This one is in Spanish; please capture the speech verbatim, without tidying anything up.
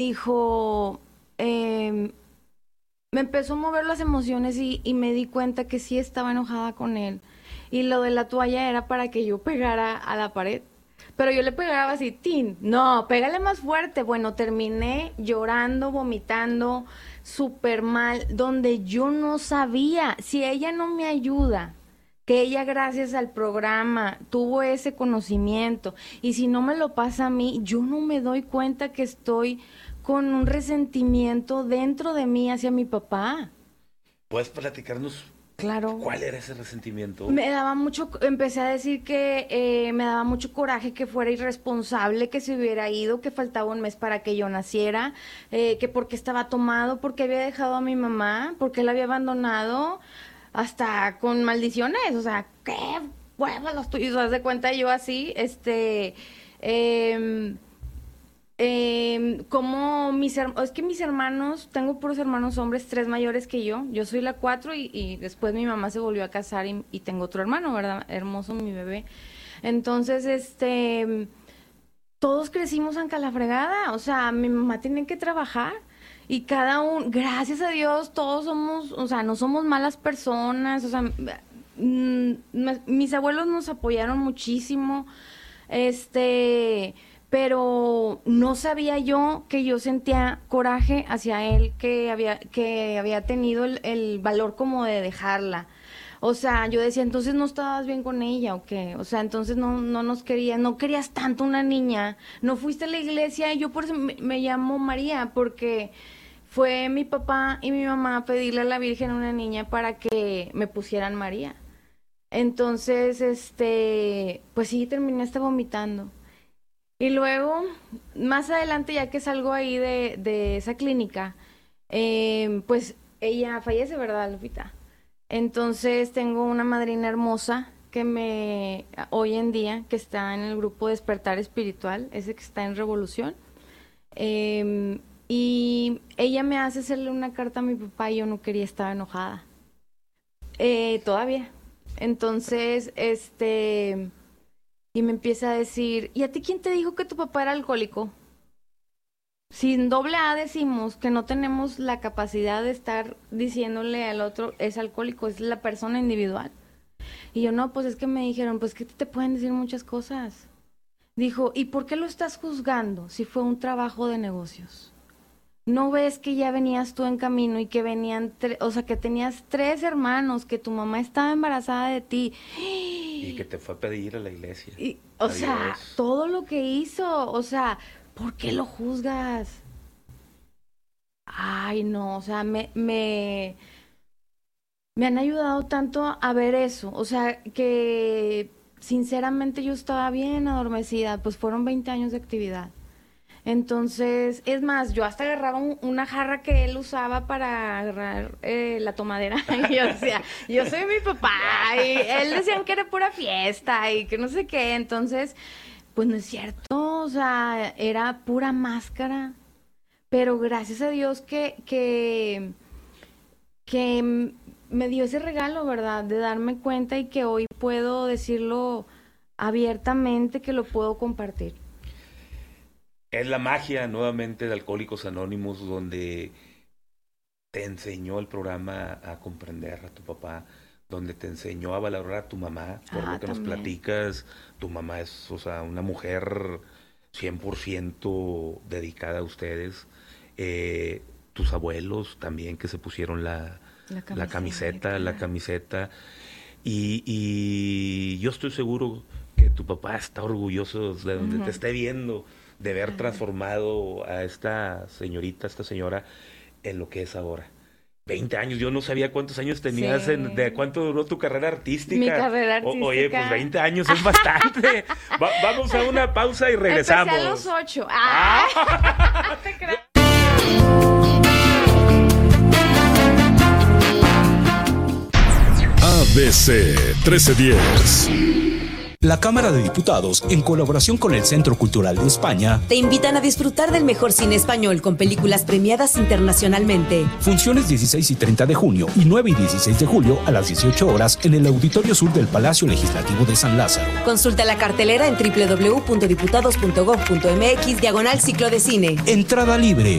dijo, eh, me empezó a mover las emociones y, y me di cuenta que sí estaba enojada con él. Y lo de la toalla era para que yo pegara a la pared. Pero yo le pegaba así, tin, no, pégale más fuerte. Bueno, terminé llorando, vomitando, súper mal, donde yo no sabía, si ella no me ayuda, que ella gracias al programa tuvo ese conocimiento, y si no me lo pasa a mí, yo no me doy cuenta que estoy con un resentimiento dentro de mí hacia mi papá. ¿Puedes platicarnos? Claro. ¿Cuál era ese resentimiento? Me daba mucho, empecé a decir que eh, me daba mucho coraje que fuera irresponsable, que se hubiera ido, que faltaba un mes para que yo naciera, eh, que porque estaba tomado, porque había dejado a mi mamá, porque la había abandonado, hasta con maldiciones, o sea, qué huevos los tuyos, haz de cuenta yo así, este, eh, eh, como mis hermanos, es que mis hermanos, tengo puros hermanos hombres, tres mayores que yo, yo soy la cuatro y, y después mi mamá se volvió a casar y, y tengo otro hermano, ¿verdad? Hermoso mi bebé. Entonces, este, todos crecimos en calafregada, o sea, mi mamá tiene que trabajar y cada uno, gracias a Dios, todos somos, o sea, no somos malas personas, o sea, mm, mis abuelos nos apoyaron muchísimo, este... pero no sabía yo que yo sentía coraje hacia él, que había, que había tenido el, el valor como de dejarla. O sea, yo decía, entonces no estabas bien con ella, ¿o qué? O sea, entonces no, no nos querías, no querías tanto una niña, no fuiste a la iglesia, y yo por eso me, me llamo María, porque fue mi papá y mi mamá a pedirle a la Virgen una niña para que me pusieran María. Entonces, este, pues sí, terminé hasta vomitando. Y luego, más adelante, ya que salgo ahí de, de esa clínica, eh, pues ella fallece, ¿verdad, Lupita? Entonces tengo una madrina hermosa que me, hoy en día, que está en el grupo Despertar Espiritual, ese que está en Revolución, eh, y ella me hace hacerle una carta a mi papá y yo no quería, estaba enojada. Eh, todavía. Entonces, este... y me empieza a decir, ¿y a ti quién te dijo que tu papá era alcohólico? Si en doble A decimos que no tenemos la capacidad de estar diciéndole al otro es alcohólico, es la persona individual. Y yo, no, pues es que me dijeron, pues que te pueden decir muchas cosas. Dijo, ¿y por qué lo estás juzgando si fue un trabajo de negocios? ¿No ves que ya venías tú en camino y que venían, tre- o sea, que tenías tres hermanos, que tu mamá estaba embarazada de ti? Y que te fue a pedir a la iglesia. Y, o Adiós. sea, todo lo que hizo, o sea, ¿por qué lo juzgas? Ay, no, o sea, me, me, me han ayudado tanto a ver eso, o sea, que sinceramente yo estaba bien adormecida, pues fueron veinte años de actividad. Entonces, es más, yo hasta agarraba un, una jarra que él usaba para agarrar eh, la tomadera. Y yo decía, yo soy mi papá. Y él decían que era pura fiesta y que no sé qué. Entonces, pues no es cierto. O sea, era pura máscara. Pero gracias a Dios que, que, que me dio ese regalo, ¿verdad? De darme cuenta y que hoy puedo decirlo abiertamente, que lo puedo compartir. Es la magia nuevamente de Alcohólicos Anónimos, donde te enseñó el programa a comprender a tu papá, donde te enseñó a valorar a tu mamá, por Ah, lo que nos también. platicas. Tu mamá es, o sea, una mujer cien por ciento dedicada a ustedes. Eh, tus abuelos también, que se pusieron la, La la camiseta, camiseta. la camiseta. Y, y yo estoy seguro que tu papá está orgulloso de donde Ujú. te esté viendo, de haber transformado a esta señorita, a esta señora, en lo que es ahora. veinte años, yo no sabía cuántos años tenías, Sí. en, de cuánto duró tu carrera artística. Mi carrera O- oye, artística. pues veinte años es bastante. Va- vamos a una pausa y regresamos. Empecé a los ocho. ¡Ah! Ah. No te creas. A B C trece diez. La Cámara de Diputados, en colaboración con el Centro Cultural de España, te invitan a disfrutar del mejor cine español con películas premiadas internacionalmente. Funciones dieciséis y treinta de junio y nueve y dieciséis de julio a las dieciocho horas en el Auditorio Sur del Palacio Legislativo de San Lázaro. Consulta la cartelera en doble u doble u doble u punto diputados punto gob punto eme equis diagonal ciclo de cine. Entrada libre.